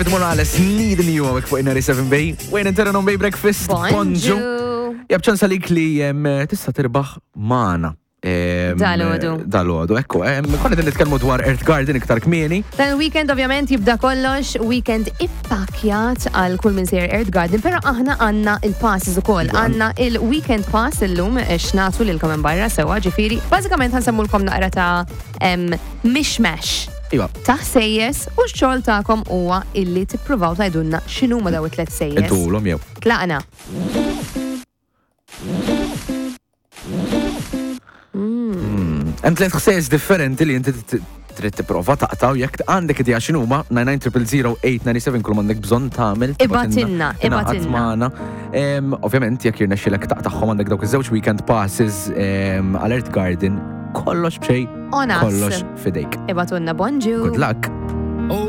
Morales, needing you għawek fuq Inari 7 Wayne intera non Bay Breakfast. Bonġu. Jabċan salik li tista tirbaħ maħna. Dal-għodu, ekku. Konna din nitkellmu dwar Earth Garden iktar kmieni. Dan il-weekend ovvjament jibda kollox, weekend ippakjat għal kull minn sejr Earth Garden, pero aħna għanna il-passes ukoll. Għanna il-weekend pass illum xnatu lilkom minn barra sewa, ġifiri. Bażikament ħansemmulkom naqra ta' mishmash. Iva. Ta' sejjes u x-xogħol tagħkom huwa illi tippruvaw tgħidulna x'inhuma daw it-tliet sejjes. Intulhom jew. Tlaqna. Hemm tliet ħsejjes differenti li inti trid tipprova taqtaw jekk għandek idea x'inhuma 9900897 kull għandek bżonn tagħmel. Ibatilna. Ovvjament jekk jirnexxilek taqtaħħom għandek dawk iż-żewġ weekend passes għal Earth Garden kollox b'xejn kollox fidejk. Ibatunna bonġu. Good luck.